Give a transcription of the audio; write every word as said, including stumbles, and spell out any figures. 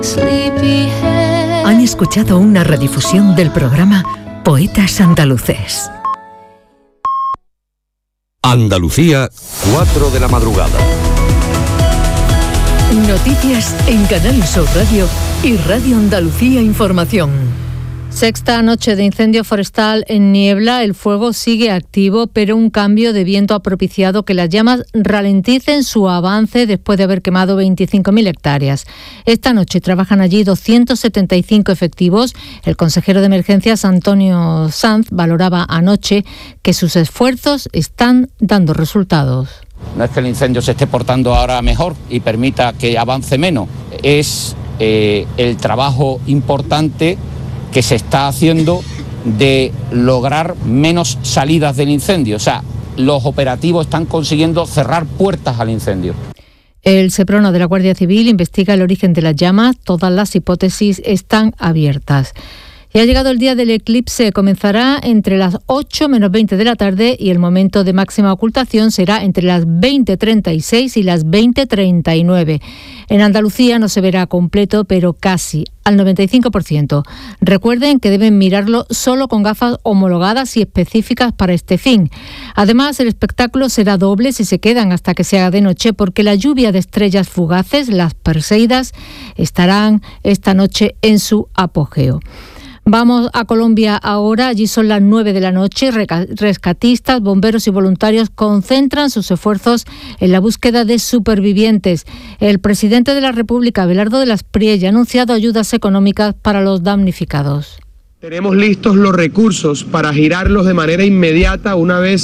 Han escuchado una redifusión del programa Poetas Andaluces. Andalucía, cuatro de la madrugada. Noticias en Canal Sur Radio y Radio Andalucía Información. Sexta noche de incendio forestal en Niebla. El fuego sigue activo, pero un cambio de viento ha propiciado que las llamas ralenticen su avance después de haber quemado veinticinco mil hectáreas. Esta noche trabajan allí doscientos setenta y cinco efectivos. El consejero de Emergencias, Antonio Sanz, valoraba anoche que sus esfuerzos están dando resultados. No es que el incendio se esté portando ahora mejor y permita que avance menos, es eh, el trabajo importante que se está haciendo de lograr menos salidas del incendio. O sea, los operativos están consiguiendo cerrar puertas al incendio. El Seprona de la Guardia Civil investiga el origen de las llamas. Todas las hipótesis están abiertas. Y ha llegado el día del eclipse. Comenzará entre las ocho menos veinte de la tarde y el momento de máxima ocultación será entre las veinte treinta y seis y las veinte treinta y nueve. En Andalucía no se verá completo, pero casi al noventa y cinco por ciento. Recuerden que deben mirarlo solo con gafas homologadas y específicas para este fin. Además, el espectáculo será doble si se quedan hasta que se haga de noche, porque la lluvia de estrellas fugaces, las Perseidas, estarán esta noche en su apogeo. Vamos a Colombia ahora. Allí son las nueve de la noche. Rescatistas, bomberos y voluntarios concentran sus esfuerzos en la búsqueda de supervivientes. El presidente de la República, Abelardo de las Priella, ha anunciado ayudas económicas para los damnificados. Tenemos listos los recursos para girarlos de manera inmediata una vez